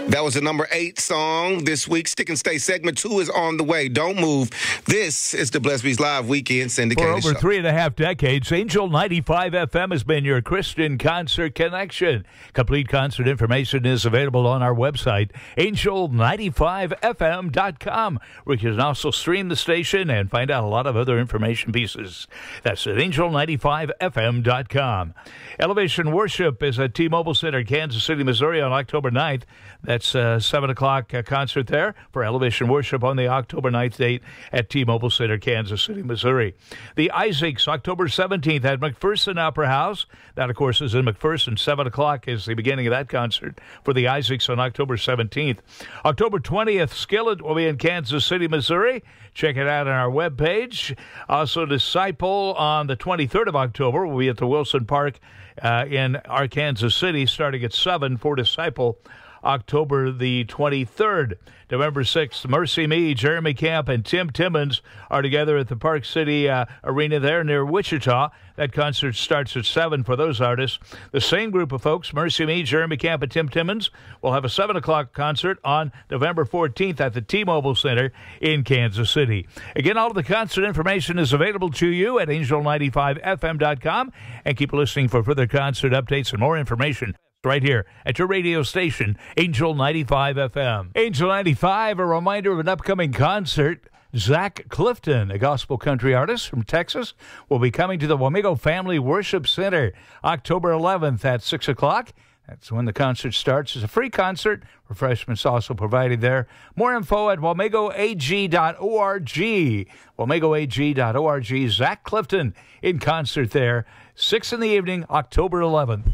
That was the number 8 song this week. Stick and Stay segment 2 is on the way. Don't move. This is the Blessed Beats Live Weekend Syndicated For over Show. 3.5 decades, Angel 95 FM has been your Christian concert connection. Complete concert information is available on our website, angel95fm.com, where you can also stream the station and find out a lot of other information pieces. That's at angel95fm.com. Elevation Worship is at T-Mobile Center, Kansas City, Missouri on October 9th. That's 7 o'clock concert there for Elevation Worship on the October 9th date at T-Mobile Center, Kansas City, Missouri. The Isaacs, October 17th at McPherson Opera House. That, of course, is in McPherson. 7 o'clock is the beginning of that concert for the Isaacs on October 17th. October 20th, Skillet will be in Kansas City, Missouri. Check it out on our webpage. Also, Disciple on the 23rd of October will be at the Wilson Park in Arkansas City, starting at 7 for Disciple. October the 23rd. November 6th, Mercy Me, Jeremy Camp, and Tim Timmons are together at the Park City Arena there near Wichita. That concert starts at 7 for those artists. The same group of folks, Mercy Me, Jeremy Camp, and Tim Timmons, will have a 7 o'clock concert on November 14th at the T-Mobile Center in Kansas City. Again, all of the concert information is available to you at angel95fm.com, and keep listening for further concert updates and more information right here at your radio station, Angel 95 FM. Angel 95, a reminder of an upcoming concert. Zach Clifton, a gospel country artist from Texas, will be coming to the Wamego Family Worship Center October 11th at 6 o'clock. That's when the concert starts. It's a free concert. Refreshments also provided there. More info at wamegoag.org. wamegoag.org. Zach Clifton in concert there, 6 in the evening, October 11th.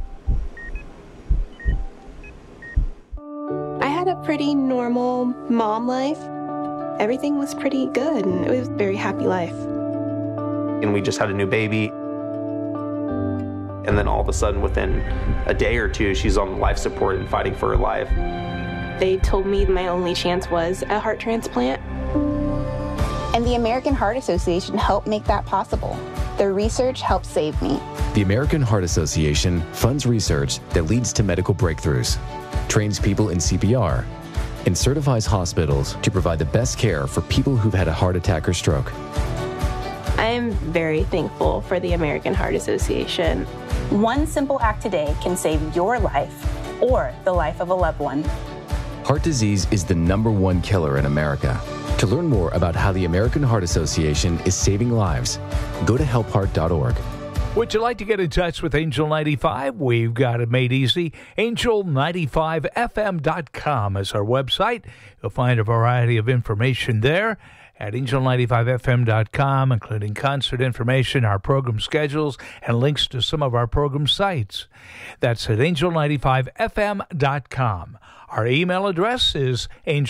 I had a pretty normal mom life. Everything was pretty good, and it was a very happy life. And we just had a new baby. And then all of a sudden, within a day or two, she's on life support and fighting for her life. They told me my only chance was a heart transplant. And the American Heart Association helped make that possible. Their research helped save me. The American Heart Association funds research that leads to medical breakthroughs, trains people in CPR, and certifies hospitals to provide the best care for people who've had a heart attack or stroke. I am very thankful for the American Heart Association. One simple act today can save your life or the life of a loved one. Heart disease is the #1 killer in America. To learn more about how the American Heart Association is saving lives, go to helpheart.org. Would you like to get in touch with Angel 95? We've got it made easy. Angel95fm.com is our website. You'll find a variety of information there at angel95fm.com, including concert information, our program schedules, and links to some of our program sites. That's at angel95fm.com. Our email address is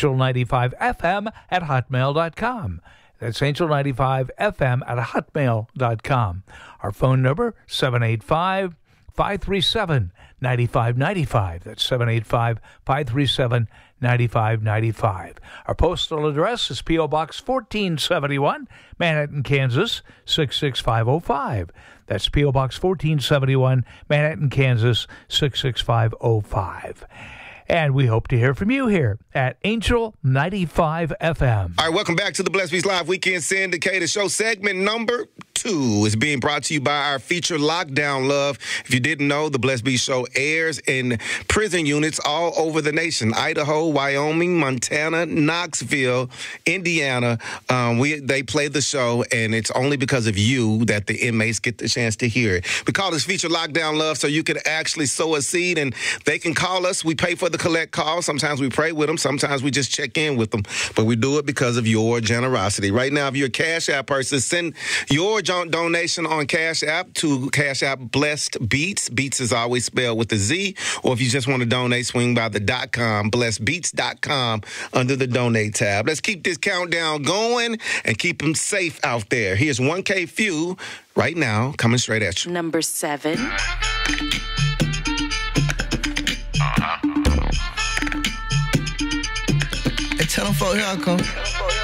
angel95fm@hotmail.com. That's angel95fm@hotmail.com. Our phone number, 785-537-9595. That's 785-537-9595. Our postal address is P.O. Box 1471, Manhattan, Kansas, 66505. That's P.O. Box 1471, Manhattan, Kansas, 66505. And we hope to hear from you here at Angel 95 FM. All right, welcome back to the Blessed Beats Live Weekend Syndicated Show. Segment number 2 is being brought to you by our feature, Lockdown Love. If you didn't know, the Blessed Beats Show airs in prison units all over the nation. Idaho, Wyoming, Montana, Knoxville, Indiana. They play the show, and it's only because of you that the inmates get the chance to hear it. We call this feature Lockdown Love so you can actually sow a seed, and they can call us. We pay for the collect call. Sometimes we pray with them. Sometimes we just check in with them. But we do it because of your generosity. Right now, if you're a Cash App person, send your donation on Cash App to Cash App Blessed Beats. Beats is always spelled with a Z. Or if you just want to donate, swing by the .com, blessedbeats.com, under the donate tab. Let's keep this countdown going and keep them safe out there. Here's 1K Few right now, coming straight at you. Number 7. Tell them folk, here I come.